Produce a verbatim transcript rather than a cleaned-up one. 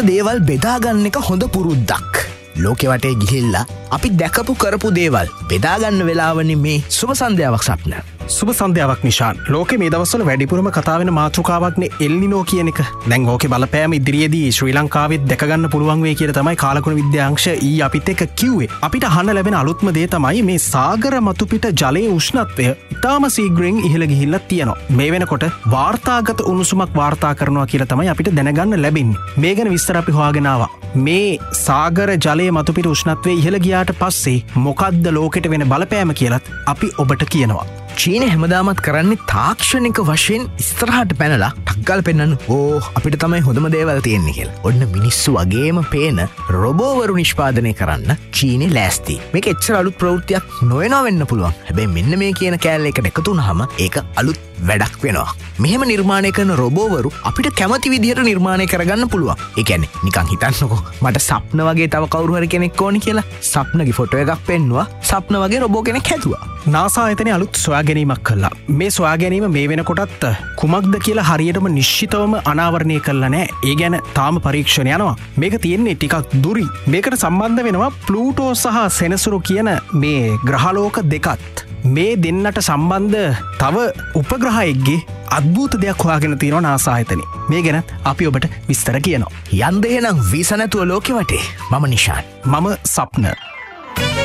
දේවල් බෙදාගන්න එක හොඳ පුරුද්දක්. ලෝකෙ වටේ ගිහිල්ලා අපි දැකපු කරපු දේවල් බෙදාගන්න වෙලාවනේ මේ සුබ සන්ධ්‍යාවක් සප්න. සුබ සන්ධ්‍යාවක් නිශාන්. ලෝකෙ මේ දවස්වල වැඩිපුරම කතා වෙන මාතෘකාවක්නේ එල්නිනෝ කියන එක. දැන් ඕකේ බලපෑම ඉදිරියේදී ශ්‍රී ලංකාවෙත් දැක ගන්න පුළුවන් වෙයි කියලා තමයි කාලකුණ විද්‍යාංශ ඊ අපිත් එක්ක කිව්වේ. අපිට අහන්න ලැබෙන අලුත්ම දේ තමයි මේ සාගර මතු පිට ජලයේ උෂ්ණත්වය ඉතාම ශීඝ්‍රයෙන් ඉහළ ගිහිල්ලා තියෙනවා. මේ වෙනකොට වාර්තාගත උණුසුමක් වාර්තා කරනවා කියලා තමයි අපිට දැනගන්න ලැබෙන්නේ. මේ ගැන විස්තර අපි හොයාගෙන ආවා. මේ සාගර ජලයේ මතු පිට උෂ්ණත්වය ඉහළ ගියාට පස්සේ මොකද්ද ලෝකෙට වෙන බලපෑම කියලාත් අපි ඔබට කියනවා. චීන හැමදාමත් කරන්නේ තාක්ෂණික වශයෙන් ඉස්තරහට පැනලා ටක්ගල් පෙන්න්න ඕ අපිට තමයි හොඳම දේවල් තියෙන්නේ කියලා. ඔන්න මිනිස්සු වගේම පේන රොබෝවරු නිෂ්පාදනය කරන්න චීනෙ ලෑස්ති. මේක එච්චර අලුත් ප්‍රවෘත්තියක් නොවෙනවා වෙන්න පුළුවන්. හැබැයි මෙන්න මේ කියන කෑල්ල එකට එකතු වුණාම ඒක අලුත් වැඩක් වෙනවා. මෙහෙම නිර්මාණය කරන රොබෝවරු අපිට කැමති විදිහට නිර්මාණය කරගන්න පුළුවන්. ඒ කියන්නේ නිකන් හිතන්නකෝ මට සප්න වගේ තව කවුරු හරි කෙනෙක් ඕනි කියලා. සප්නගේ ෆොටෝ එකක් පෙන්නුවා. සප්න වගේ රොබෝ කෙනෙක් හැදුවා. නාසා ආයතනයේ අලුත් සොයා ගැනීමක් කළා. මේ සොයා ගැනීම මේ වෙනකොටත් කුමක්ද කියලා හරියටම නිශ්චිතවම අනාවරණය කළා නෑ. ඒ ගැන තාම පරීක්ෂණ යනවා. මේක තියෙන්නේ ටිකක් දුරි. මේකට සම්බන්ධ වෙනවා ප්ලූටෝ සහ සෙනසුරු කියන මේ ග්‍රහලෝක දෙකත්. මේ දෙන්නට සම්බන්ධ තව උපග්‍රහයෙක්ගේ අද්භූත දෙයක් හොයාගෙන තියෙනවා නාසා ආයතනයේ. මේ ගැන අපි ඔබට විස්තර කියනවා. යන්න එහෙනම් වීසා නැතුව ලෝකෙ වටේ. මම නිශාන්. මම සප්න.